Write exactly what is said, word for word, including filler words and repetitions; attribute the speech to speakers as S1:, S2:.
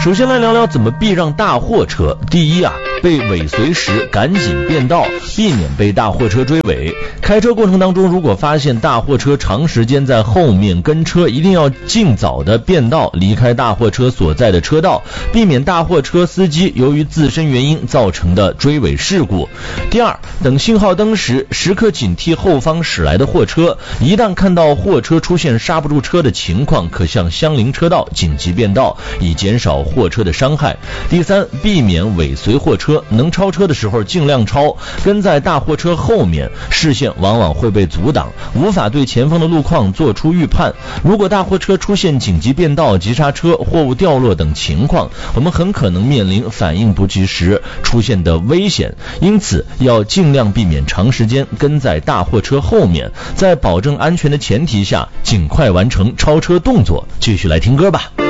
S1: 首先来聊聊怎么避让大货车。第一啊，被尾随时赶紧变道，避免被大货车追尾。开车过程当中，如果发现大货车长时间在后面跟车，一定要尽早的变道，离开大货车所在的车道，避免大货车司机由于自身原因造成的追尾事故。第二，等信号灯时，时刻警惕后方驶来的货车，一旦看到货车出现刹不住车的情况，可向相邻车道紧急变道，以减少货车的伤害。第三，避免尾随货车，能超车的时候尽量超，跟在大货车后面，视线往往会被阻挡，无法对前方的路况做出预判。如果大货车出现紧急变道、急刹车、货物掉落等情况，我们很可能面临反应不及时出现的危险，因此要尽量避免长时间跟在大货车后面，在保证安全的前提下，尽快完成超车动作。继续来听歌吧。